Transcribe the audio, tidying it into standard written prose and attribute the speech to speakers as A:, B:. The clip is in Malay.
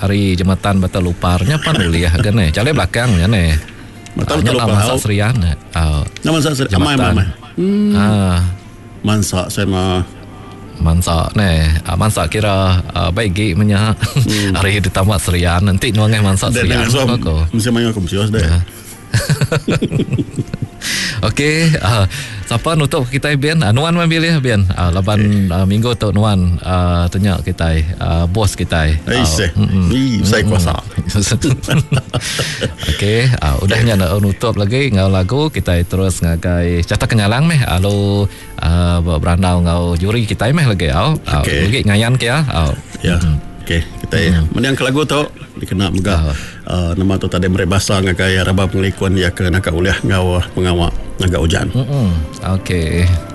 A: hari jematan batal luparnya pan uliah kan cale belakangnya
B: Batal lupa
A: masa serian
B: nama saya
A: jematan
B: mansa saya mah
A: mansa mansa kira baigi menya hari ditamat serian nanti nuangnya mansa serian
B: kok mesti main aku mesti deh.
A: Okey, siapa nutup kita Bian? Nuan memilih Bian. Laban minggu tu Nuan tanya kita bos kita.
B: Saya kuasa.
A: Okey, udahnya nak nutup lagi ngau lagu kita terus ngagai catat kenyalang meh alo berandau ngau juri kita meh lagi lagi ngayan kia.
B: Ya. Okey, kita meniang ke lagu tu dikena megah nama tu tadi merebasa ngagai raba penglikuan ya ke nak uliah ngau pengawak agak hujan.
A: Okey.